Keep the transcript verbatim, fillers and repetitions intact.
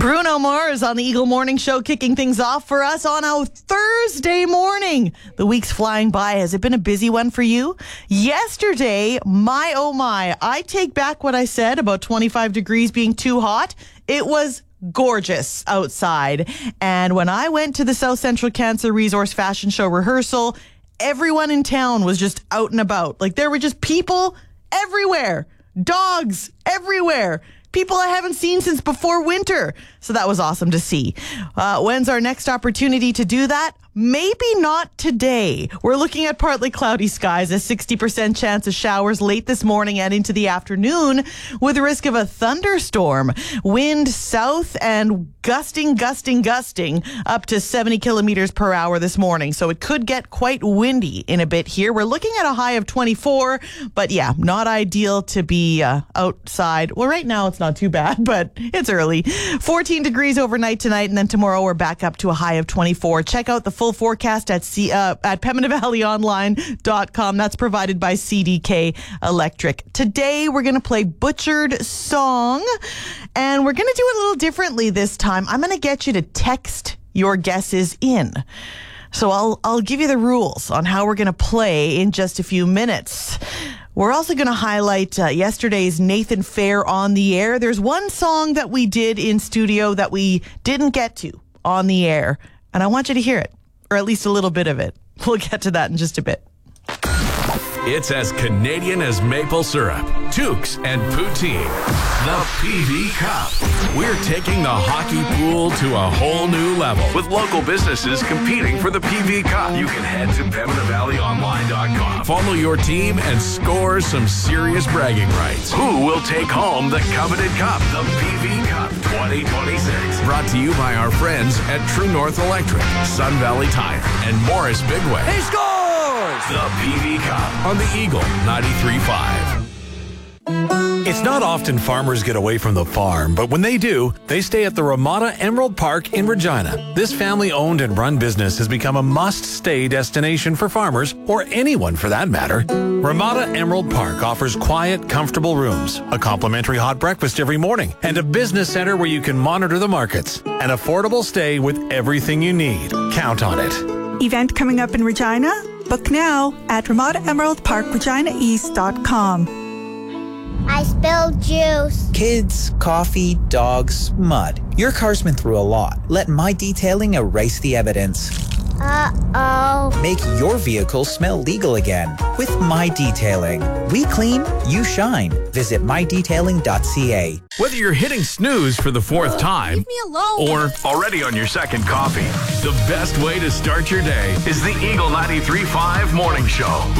Bruno Mars on the Eagle Morning Show, kicking things off for us on a Thursday morning. The week's flying by. Has it been a busy one for you? Yesterday, my oh my, I take back what I said about twenty-five degrees being too hot. It was gorgeous outside. And when I went to the South Central Cancer Resource Fashion Show rehearsal, everyone in town was just out and about. Like, there were just people everywhere. Dogs everywhere. People I haven't seen since before winter. So that was awesome to see. Uh, when's our next opportunity to do that? Maybe not today. We're looking at partly cloudy skies, a sixty percent chance of showers late this morning and into the afternoon with a risk of a thunderstorm. Wind south and gusting, gusting, gusting up to seventy kilometers per hour this morning. So it could get quite windy in a bit here. We're looking at a high of twenty-four, but yeah, not ideal to be uh, outside. Well, right now it's not too bad, but it's early. fourteen degrees overnight tonight, and then tomorrow we're back up to a high of twenty-four. Check out the full forecast at C, uh, at Pembina Valley Online dot com. That's provided by C D K Electric. Today we're going to play Butchered Song, and we're going to do it a little differently this time. I'm going to get you to text your guesses in. So I'll I'll give you the rules on how we're going to play in just a few minutes. We're also going to highlight uh, yesterday's Nathan Fair on the air. There's one song that we did in studio that we didn't get to on the air, and I want you to hear it, or at least a little bit of it. We'll get to that in just a bit. It's as Canadian as maple syrup, toques, and poutine. The P V Cup. We're taking the hockey pool to a whole new level with local businesses competing for the P V Cup. You can head to Pembina Valley Online dot com. Follow your team and score some serious bragging rights. Who will take home the coveted cup? The P V Cup twenty twenty-six. Brought to you by our friends at True North Electric, Sun Valley Tire, and Morris Bigway. He scores! The P V Cup on the Eagle ninety-three point five. It's not often farmers get away from the farm, but when they do, they stay at the Ramada Emerald Park in Regina. This family-owned and run business has become a must-stay destination for farmers, or anyone for that matter. Ramada Emerald Park offers quiet, comfortable rooms, a complimentary hot breakfast every morning, and a business center where you can monitor the markets. An affordable stay with everything you need. Count on it. Event coming up in Regina? Book now at Ramada Emerald Park Regina East dot com. I spilled juice. Kids, coffee, dogs, mud. Your car's been through a lot. Let My Detailing erase the evidence. Uh-oh. Make your vehicle smell legal again with My Detailing. We clean, you shine. Visit my detailing dot c a. Whether you're hitting snooze for the fourth time Leave me alone. or already on your second coffee, the best way to start your day is the Eagle ninety-three point five Morning Show.